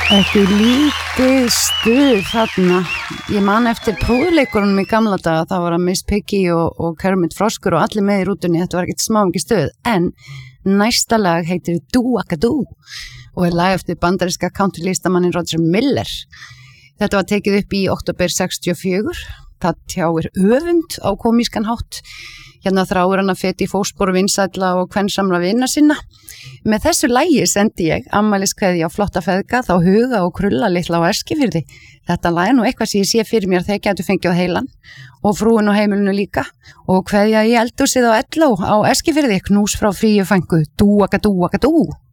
Ekki lítið stuð þarna. Ég man eftir prófuleikurunum í gamla daga, það var að Miss Piggy og Kermit Froskur og allir með í rútunni, þetta var ekkert smámikið stuð. En næsta lag heitir Do-Aka-Doo og lag eftir bandaríska countrylistamannin Roger Miller. Þetta var tekið upp í október 64, það tjáir öfund á komískan hátt. Hérna þráir hann að feta í fótspor vinsælla og kvensamra vina sinna. Með þessu lagi sendi ég afmæliskveðja á flotta feðga, þá Huga og Krulla litla á Eskifirði. Þetta lag er nú eitthvað sem ég sé fyrir mér þegar gætu fengið á heilan og frúin á heimilinu líka. Og kveðja í eldhúsið á Elló á Eskifirði, knús frá Fríu frænku, Dú-Aka-Dú-Aka-Dú.